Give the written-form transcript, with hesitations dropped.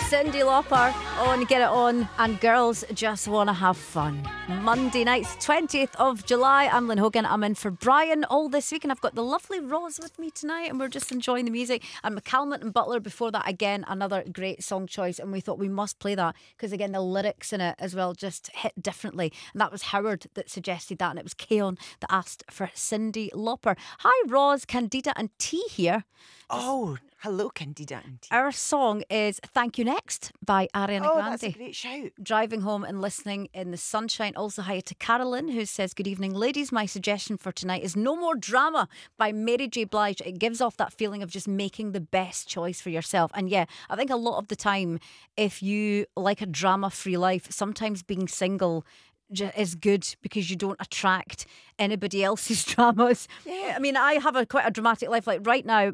Cyndi Lauper on Get It On, and girls just want to have fun. Monday nights, 20th of July. I'm Lynn Hogan. I'm in for Brian all this week, and I've got the lovely Roz with me tonight, and we're just enjoying the music. And McCalmont and Butler before that, again, another great song choice, and we thought we must play that because, again, the lyrics in it as well just hit differently. And that was Howard that suggested that, and it was Keon that asked for Cyndi Lauper. Hi, Roz, Candida and T here. Oh, hello, Candida and T. Our song is Thank You Next by Ariana Grande. That's a great shout. Driving home and listening in the sunshine. Also, hi to Carolyn, who says, good evening, ladies. My suggestion for tonight is No More Drama by Mary J. Blige. It gives off that feeling of just making the best choice for yourself. And yeah, I think a lot of the time, if you like a drama-free life, sometimes being single is good because you don't attract anybody else's dramas. Yeah. I mean, I have quite a dramatic life. Like right now,